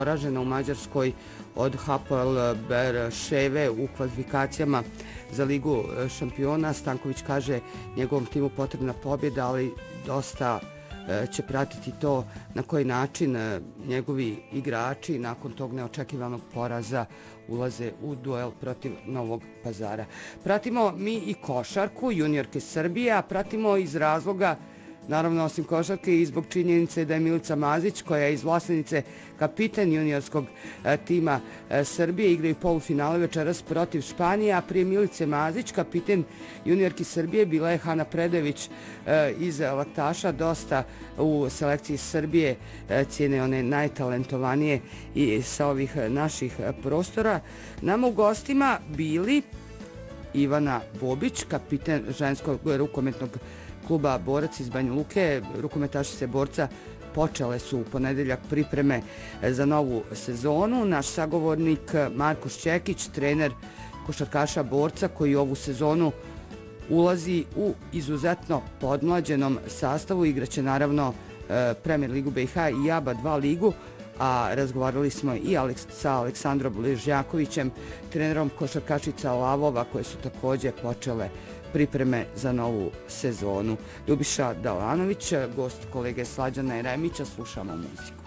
poražena u Mađarskoj od Hapoel Beerševe u kvalifikacijama za Ligu šampiona. Stanković kaže njegovom timu potrebna pobjeda, ali dosta će pratiti to na koji način njegovi igrači nakon tog neočekivanog poraza ulaze u duel protiv Novog Pazara. Pratimo mi i košarku juniorke Srbije, a pratimo iz razloga, naravno osim košarke, i zbog činjenice da je Milica Mazić, koja je iz Vlasotince kapiten juniorskog tima Srbije, igraju polufinale večeras protiv Španije, a prije Milice Mazić, kapiten juniorki Srbije, bila je Hana Predević iz Laktaša, dosta u selekciji Srbije cijene one najtalentovanije i sa ovih naših prostora. Nama u gostima bili Ivana Bobić, kapiten ženskog rukometnog kluba Borac iz Banja Luke. Rukometašice Borca počele su u ponedeljak pripreme za novu sezonu. Naš sagovornik Marko Šćekić, trener košarkaša Borca, koji ovu sezonu ulazi u izuzetno podmlađenom sastavu. Igraće naravno Premier ligu BiH i ABA 2 ligu, a razgovarali smo i sa Aleksandrom Bližnjakovićem, trenerom košarkašica Lavova, koje su također počele pripreme za novu sezonu. Ljubiša Dalanović, gost kolege Slađana Jeremića, slušamo muziku.